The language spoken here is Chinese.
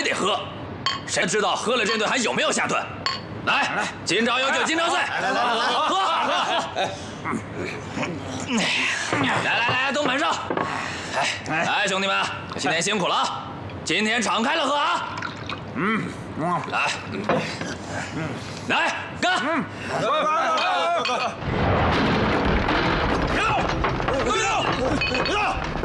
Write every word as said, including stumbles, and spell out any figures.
得喝，谁知道喝了这顿还有没有下顿？来来，今朝有酒今朝醉，来来来，喝喝。来来来，都满上。来来，兄弟们，今天辛苦了啊！今天敞开了喝啊！嗯，来，来干！嗯，干干干干干！